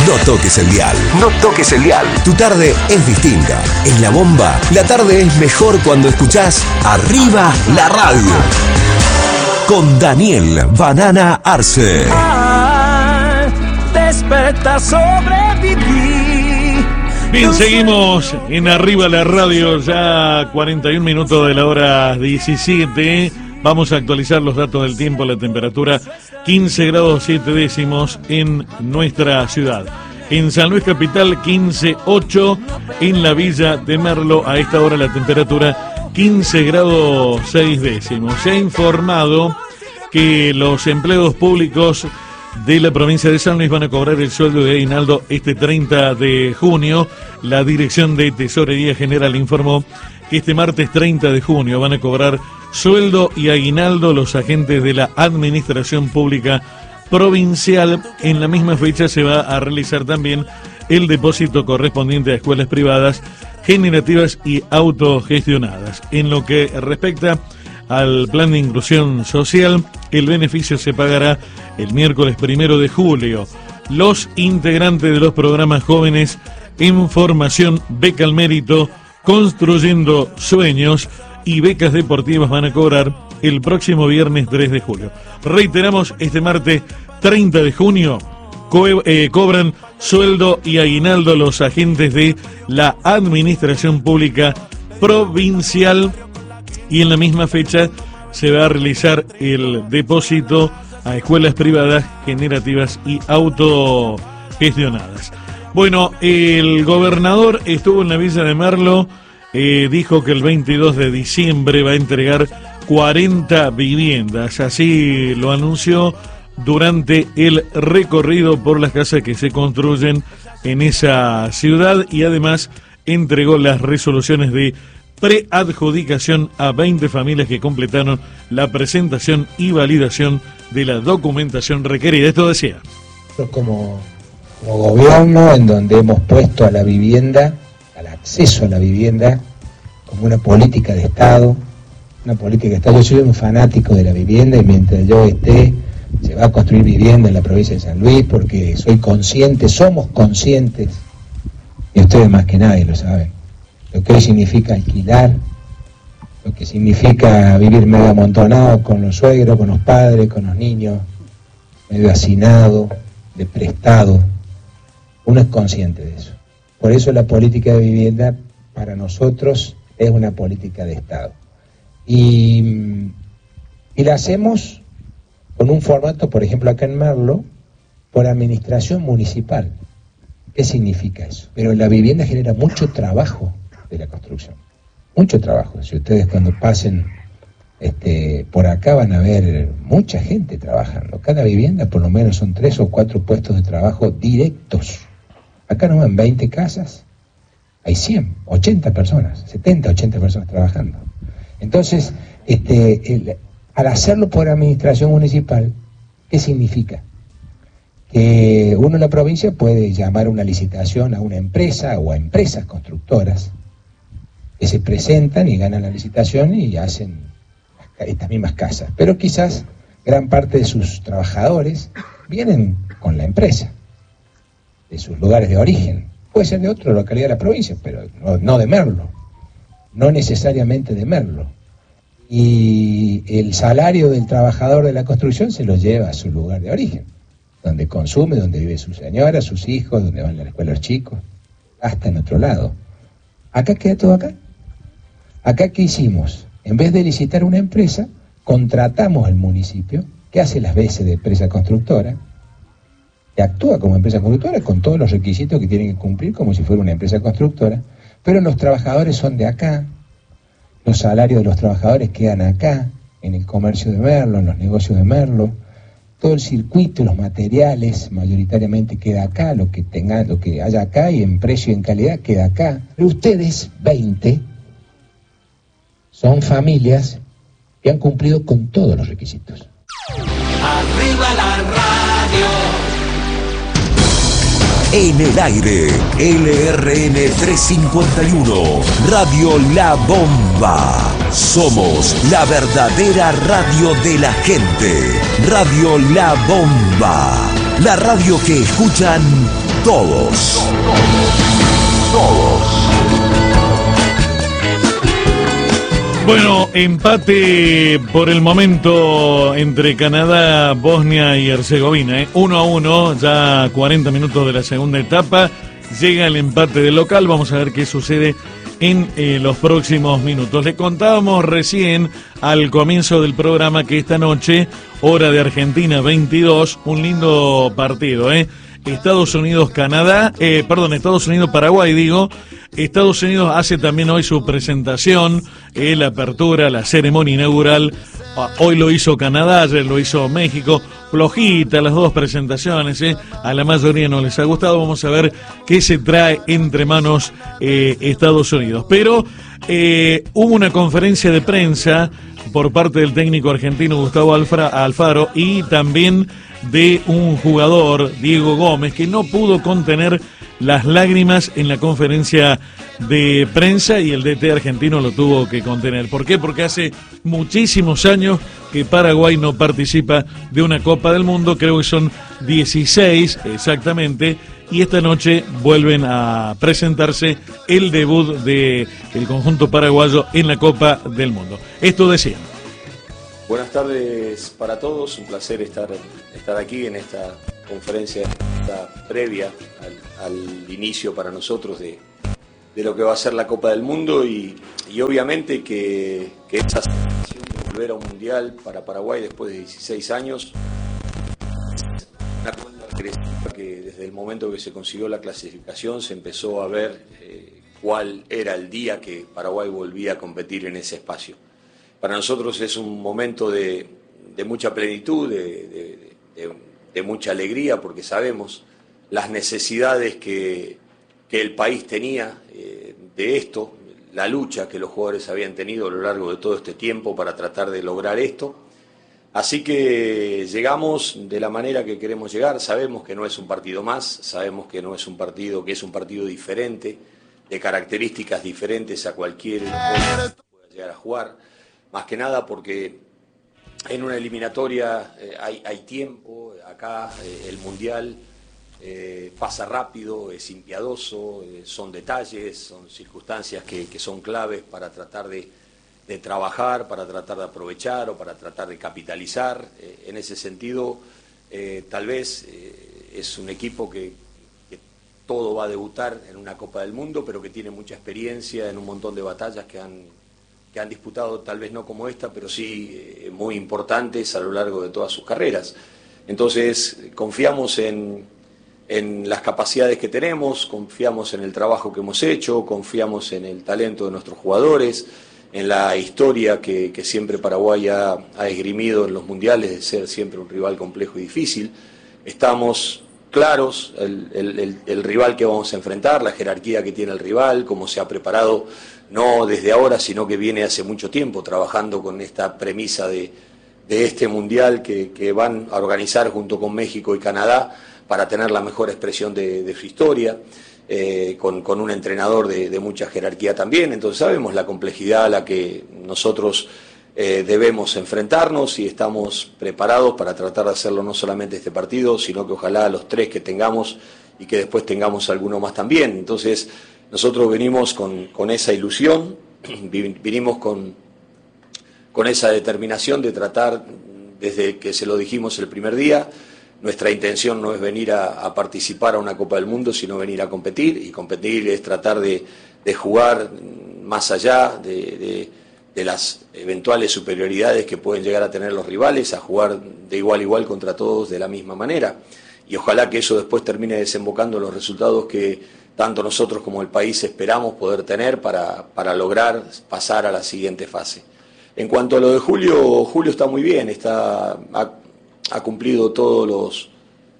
No toques el dial. No toques el dial. Tu tarde es distinta. En La Bomba, la tarde es mejor cuando escuchás Arriba la Radio. Con Daniel Banana Arce. Despertar, sobreviví. Bien, seguimos en Arriba la Radio, ya 41 minutos de la hora 17. Vamos a actualizar los datos del tiempo, la temperatura 15 grados 7 décimos en nuestra ciudad. En San Luis Capital 15,8, en la Villa de Merlo a esta hora la temperatura 15 grados 6 décimos. Se ha informado que los empleados públicos de la provincia de San Luis van a cobrar el sueldo de aguinaldo este 30 de junio. La Dirección de Tesorería General informó que este martes 30 de junio van a cobrar sueldo y aguinaldo los agentes de la Administración Pública Provincial. En la misma fecha se va a realizar también el depósito correspondiente a escuelas privadas, generativas y autogestionadas. En lo que respecta al plan de inclusión social, el beneficio se pagará el miércoles 1 de julio. Los integrantes de los programas Jóvenes en Formación, Beca al Mérito, Construyendo Sueños y becas deportivas van a cobrar el próximo viernes 3 de julio. Reiteramos, este martes 30 de junio cobran sueldo y aguinaldo los agentes de la Administración Pública Provincial y en la misma fecha se va a realizar el depósito a escuelas privadas, generativas y autogestionadas. Bueno, el gobernador estuvo en la Villa de Merlo, dijo que el 22 de diciembre va a entregar 40 viviendas, así lo anunció durante el recorrido por las casas que se construyen en esa ciudad y además entregó las resoluciones de preadjudicación a 20 familias que completaron la presentación y validación de la documentación requerida. Esto decía. Como gobierno, en donde hemos puesto a la vivienda, al acceso a la vivienda, como una política de Estado, Yo soy un fanático de la vivienda y mientras yo esté, se va a construir vivienda en la provincia de San Luis porque somos conscientes, y ustedes más que nadie lo saben, lo que hoy significa alquilar, lo que significa vivir medio amontonado con los suegros, con los padres, con los niños, medio hacinado, de prestado. Uno es consciente de eso. Por eso la política de vivienda para nosotros es una política de Estado. Y la hacemos con un formato, por ejemplo acá en Merlo, por administración municipal. ¿Qué significa eso? Pero la vivienda genera mucho trabajo de la construcción, mucho trabajo. Si ustedes cuando pasen por acá van a ver mucha gente trabajando. Cada vivienda por lo menos son 3 o 4 puestos de trabajo directos. Acá no van 20 casas, hay 100, 80 personas, 70, 80 personas trabajando. Entonces, al hacerlo por administración municipal, ¿qué significa? Que uno en la provincia puede llamar una licitación a una empresa o a empresas constructoras que se presentan y ganan la licitación y hacen estas mismas casas. Pero quizás gran parte de sus trabajadores vienen con la empresa, de sus lugares de origen. Puede ser de otra localidad de la provincia, pero no de Merlo, no necesariamente de Merlo. Y el salario del trabajador de la construcción se lo lleva a su lugar de origen, donde consume, donde vive su señora, sus hijos, donde van a la escuela los chicos, hasta en otro lado. Acá queda todo acá. Acá, ¿qué hicimos? En vez de licitar una empresa, contratamos al municipio, que hace las veces de empresa constructora, que actúa como empresa constructora con todos los requisitos que tienen que cumplir como si fuera una empresa constructora, pero los trabajadores son de acá, los salarios de los trabajadores quedan acá, en el comercio de Merlo, en los negocios de Merlo, todo el circuito, los materiales mayoritariamente queda acá, lo que haya acá y en precio y en calidad queda acá. Pero ustedes, 20, son familias que han cumplido con todos los requisitos. Arriba la radio. En el aire, LRN 351, Radio La Bomba. Somos la verdadera radio de la gente. Radio La Bomba. La radio que escuchan todos. Bueno, empate por el momento entre Canadá, Bosnia y Herzegovina, 1-1, ya 40 minutos de la segunda etapa. Llega el empate del local, vamos a ver qué sucede en los próximos minutos. Le contábamos recién al comienzo del programa que esta noche, hora de Argentina 22, un lindo partido, Estados Unidos-Paraguay, digo. Estados Unidos hace también hoy su presentación, la apertura, la ceremonia inaugural. Hoy lo hizo Canadá, ayer lo hizo México. Flojita las dos presentaciones, a la mayoría no les ha gustado. Vamos a ver qué se trae entre manos Estados Unidos. Pero hubo una conferencia de prensa por parte del técnico argentino Gustavo Alfaro y también de un jugador, Diego Gómez, que no pudo contener las lágrimas en la conferencia de prensa y el DT argentino lo tuvo que contener. ¿Por qué? Porque hace muchísimos años que Paraguay no participa de una Copa del Mundo, creo que son 16 exactamente, y esta noche vuelven a presentarse el debut del conjunto paraguayo en la Copa del Mundo. Esto decían. Buenas tardes para todos, un placer estar aquí en esta conferencia, esta previa al inicio para nosotros de lo que va a ser la Copa del Mundo y obviamente que esa sensación de volver a un mundial para Paraguay después de 16 años, una cuenta regresiva que desde el momento que se consiguió la clasificación se empezó a ver cuál era el día que Paraguay volvía a competir en ese espacio. Para nosotros es un momento de mucha plenitud, de mucha alegría, porque sabemos las necesidades que el país tenía de esto, la lucha que los jugadores habían tenido a lo largo de todo este tiempo para tratar de lograr esto. Así que llegamos de la manera que queremos llegar. Sabemos que no es un partido más, sabemos que no es un partido, que es un partido diferente, de características diferentes a cualquier que pueda llegar a jugar. Más que nada porque en una eliminatoria hay tiempo, acá el Mundial pasa rápido, es impiadoso, son detalles, son circunstancias que son claves para tratar de trabajar, para tratar de aprovechar o para tratar de capitalizar. En ese sentido, tal vez es un equipo que todo va a debutar en una Copa del Mundo, pero que tiene mucha experiencia en un montón de batallas que han disputado, tal vez no como esta, pero sí muy importantes a lo largo de todas sus carreras. Entonces, confiamos en las capacidades que tenemos, confiamos en el trabajo que hemos hecho, confiamos en el talento de nuestros jugadores, en la historia que siempre Paraguay ha esgrimido en los mundiales de ser siempre un rival complejo y difícil. Estamos claros el rival que vamos a enfrentar, la jerarquía que tiene el rival, cómo se ha preparado, no desde ahora, sino que viene hace mucho tiempo trabajando con esta premisa de este mundial que van a organizar junto con México y Canadá para tener la mejor expresión de su historia, con un entrenador de mucha jerarquía también. Entonces sabemos la complejidad a la que nosotros debemos enfrentarnos y estamos preparados para tratar de hacerlo no solamente este partido, sino que ojalá los 3 que tengamos y que después tengamos alguno más también. Entonces nosotros venimos con esa ilusión, vinimos con esa determinación de tratar, desde que se lo dijimos el primer día, nuestra intención no es venir a participar a una Copa del Mundo, sino venir a competir, y competir es tratar de jugar más allá de las eventuales superioridades que pueden llegar a tener los rivales, a jugar de igual a igual contra todos de la misma manera. Y ojalá que eso después termine desembocando en los resultados que tanto nosotros como el país esperamos poder tener para lograr pasar a la siguiente fase. En cuanto a lo de Julio está muy bien, ha cumplido todos los...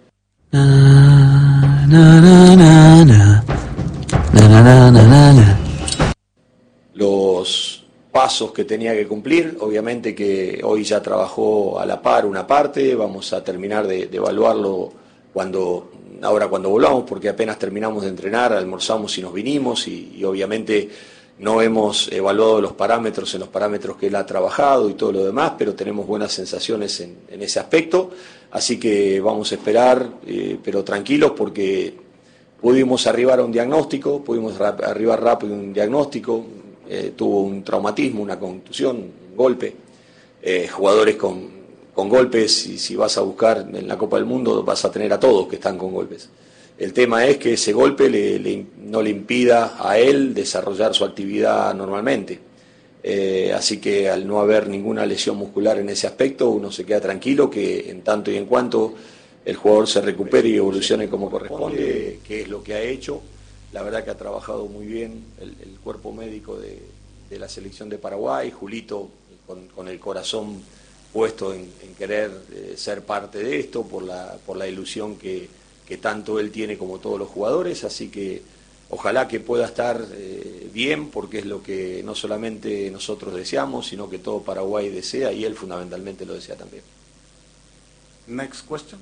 los pasos que tenía que cumplir. Obviamente que hoy ya trabajó a la par una parte, vamos a terminar de evaluarlo ahora cuando volvamos, porque apenas terminamos de entrenar, almorzamos y nos vinimos, y obviamente no hemos evaluado los parámetros en los parámetros que él ha trabajado y todo lo demás, pero tenemos buenas sensaciones en ese aspecto, así que vamos a esperar, pero tranquilos, porque pudimos arribar a un diagnóstico, pudimos arribar rápido a un diagnóstico, tuvo un traumatismo, una contusión, un golpe, jugadores con golpes, y si vas a buscar en la Copa del Mundo vas a tener a todos que están con golpes. El tema es que ese golpe no le impida a él desarrollar su actividad normalmente. Así que al no haber ninguna lesión muscular en ese aspecto, uno se queda tranquilo que en tanto y en cuanto el jugador se recupere y evolucione como corresponde, que es lo que ha hecho. La verdad que ha trabajado muy bien el cuerpo médico de la selección de Paraguay, Julito con el corazón puesto en querer ser parte de esto por la ilusión que tanto él tiene como todos los jugadores, así que ojalá que pueda estar bien, porque es lo que no solamente nosotros deseamos, sino que todo Paraguay desea, y él fundamentalmente lo desea también. Next question.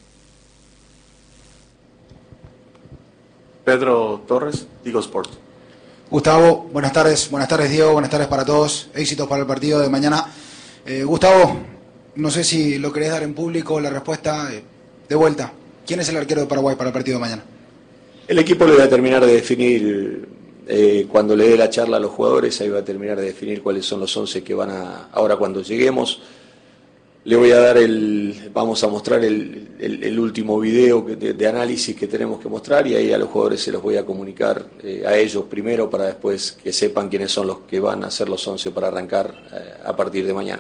Pedro Torres, Digo Sport. Gustavo, buenas tardes Diego, buenas tardes para todos, éxitos para el partido de mañana. Gustavo, no sé si lo querés dar en público la respuesta de vuelta. ¿Quién es el arquero de Paraguay para el partido de mañana? El equipo le va a terminar de definir, cuando le dé la charla a los jugadores, ahí va a terminar de definir cuáles son los 11 que van a... Ahora cuando lleguemos, le voy a dar vamos a mostrar el último video de análisis que tenemos que mostrar, y ahí a los jugadores se los voy a comunicar a ellos primero, para después que sepan quiénes son los que van a ser los 11 para arrancar a partir de mañana.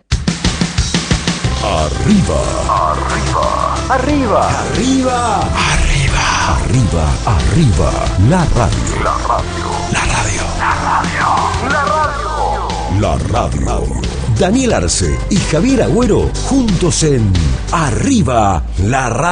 Arriba, arriba, arriba, arriba, arriba, arriba, arriba, la radio, la radio, la radio, la radio, la radio, la radio. Daniel Arce y Javier Agüero juntos en Arriba, la radio.